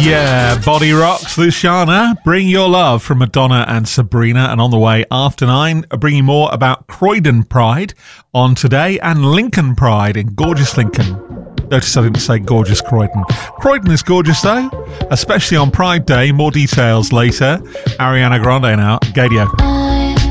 Yeah, Body Rocks, Luciana. Bring Your Love from Madonna and Sabrina. And on the way after 9, bringing more about Croydon Pride on today and Lincoln Pride in gorgeous Lincoln. Notice I didn't say gorgeous Croydon. Croydon is gorgeous though, especially on Pride Day. More details later. Ariana Grande now, Gadio.